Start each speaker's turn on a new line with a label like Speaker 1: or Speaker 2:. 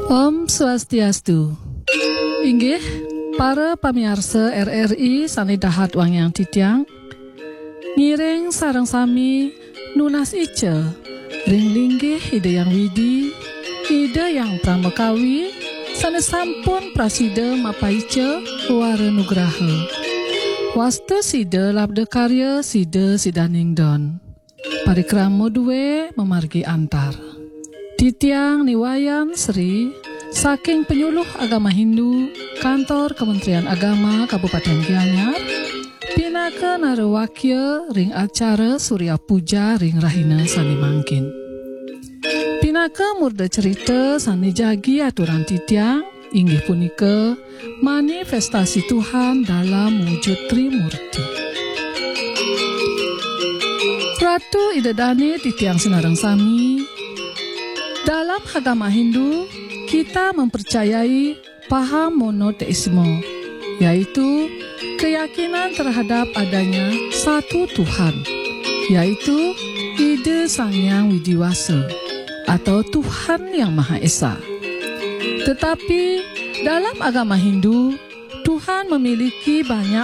Speaker 1: Om Swastiastu. Inggih para pamirsa RRI sanidahat wangyang titiang ngiring sareng sami nunas ice ring linggih ide yang widi ide yang pramekawi sanes sampun prasida mapaice wara nugraha wasta sida labda karya sida sidaning don parikrama duwe memargi antar titiang niwayan Sri saking penyuluh agama Hindu kantor Kementerian Agama Kabupaten Gianyar pinaka narawakya ring acara Surya Puja ring Rahina sani mangkin pinaka murda cerita sani jagi aturan titiang inggih punika manifestasi Tuhan dalam wujud Trimurti. Ratu idedani titiang sinareng sami dalam agama Hindu, kita mempercayai paham monoteisme, yaitu keyakinan terhadap adanya satu Tuhan, yaitu ide Sang Hyang Widiwasa atau Tuhan yang Maha Esa. Tetapi dalam agama Hindu, Tuhan memiliki banyak